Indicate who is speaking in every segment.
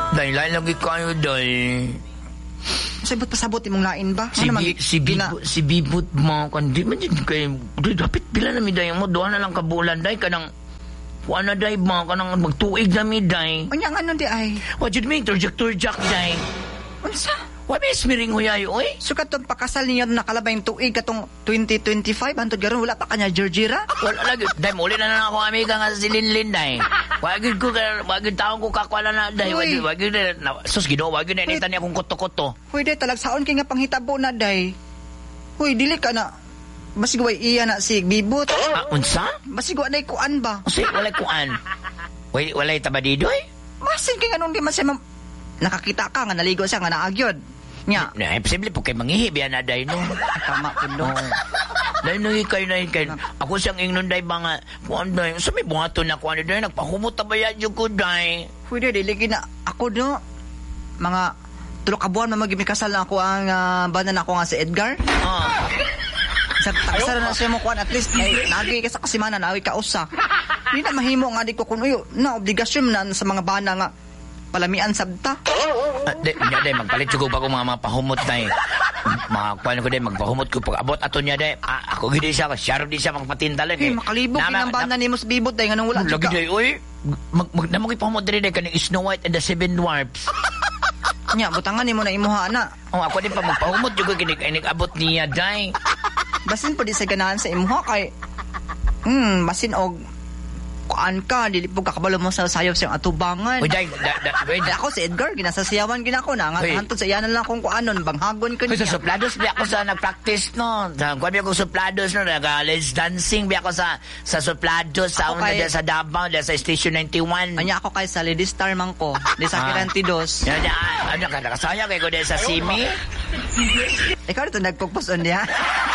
Speaker 1: Day, lain lagi kayo, day.
Speaker 2: Sabot pasabot imong lain ba?
Speaker 1: Si Bibot mo, kandi man dyan kayo, dapat pila na mi, day, mo, doon na lang kabulan, day, kanang, wala, day, mo, kanang magtuig na mi, day.
Speaker 2: Unyang ano, di ay?
Speaker 1: What did mean, turjak, day?
Speaker 2: Unsa?
Speaker 1: What is miring huyay, oy?
Speaker 2: So katong pakasal niya nakalabay yung tuig katong 2025 antod garon wala pa kanya Georgira?
Speaker 1: Wala lagi. Day, muli na lang ako amiga nga si Linlin, day. Wagid taong ko kakwala na, day. Wagid na. Sus, Ginoo, wagid na initan niya akong koto-koto.
Speaker 2: Huy, day, talagsaon kay nga panghitabo na, day. Huy, dili ka na. Basig way iya na si Bibot.
Speaker 1: Unsa?
Speaker 2: Basig wa na kuan ba?
Speaker 1: Kasi walay kuan. Walay tabadidoy?
Speaker 2: Masin kay anong di man siya nakakita ka nga naligo siya nga naagyod. Nya.
Speaker 1: Na, posible po kay manghihi biya na, day, no?
Speaker 2: Tama po, no?
Speaker 1: Day, no, ikay. Ako siyang ingnon, day, ba nga, kuan, day, sa may buhato na kuan, day, nagpahumot tabayan yung ko, day.
Speaker 2: Pwede, diligi na ako, no? Mga tulok kabuan, mamagimikasal na ako ang banan ako nga si Edgar. Sa taksara na siya mo kuan, at least, ay, nagi ka sa kasimana, nagi ka usa. Hindi na mahimo nga, di ko kung, na obligasyon na sa mga bana nga, palamian sabta.
Speaker 1: Day, magpalit ko pa ko mga pahumot, day. Makakuan ko, day, magpahumot ko pag abot ato niya, day. Ako gini siya, siyaro di siya magpatindalan.
Speaker 2: Makalibog din ang bana ni Mus Bibot, day, nga nang wala.
Speaker 1: Lagi, day, uy. Namang ipahumot rin, day, kaning Snow White and the Seven Dwarfs.
Speaker 2: Nya, butangan ni mo na imuha na.
Speaker 1: Ako din pa magpahumot, yung abot niya, day.
Speaker 2: Basin po di sa ganahan sa imuha, kay, basin og, kuan ka, dilipog kakabalo mo sa sayaw siyang atubangan.
Speaker 1: Uy, day,
Speaker 2: ako si Edgar, ginasasayawan ginako na. Hantod sa iyanan lang kung kuanon, banghagon ko niya.
Speaker 1: Sa suplados, biya ako sa nag-practice, no? Kuan biya ako suplados, no? Nag-let's dancing, biya ako sa suplados, sa Davao, sa Station 91.
Speaker 2: Anya ako kay sa Lady Star man ko, di sa Kirantidos.
Speaker 1: Ano ka, nakasaya kay ko din sa Simi?
Speaker 2: Ikaw dito nagpupos on diya?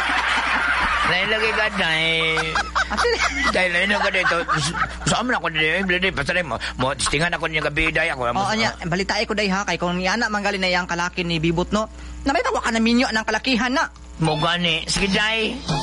Speaker 1: Nailagay ka, day. Dahil na ka dito. Saan mo na ako dito? Pasalay mo. Tistingan ako niya gabi, day. Oo,
Speaker 2: anya. Balitain ko, day, ha? Kay kung yana, manggalin na yung kalaki ni Bibot, no? Na may tawa ka na minyo ng kalakihan na.
Speaker 1: Mo gani. Sige, day.